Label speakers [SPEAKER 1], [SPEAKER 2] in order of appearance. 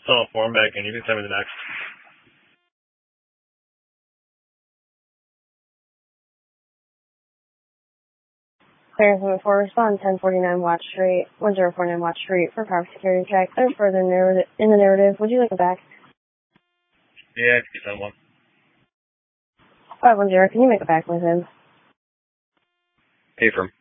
[SPEAKER 1] still a form back, and you can send me the next.
[SPEAKER 2] Clearance limit 4, respond 1049 Watch Street, 1049 Watch Street for power security check. There's further in the narrative. Would you like it back?
[SPEAKER 1] Yeah, I can send one.
[SPEAKER 2] 510, can you make it back with him?
[SPEAKER 1] Pay for him.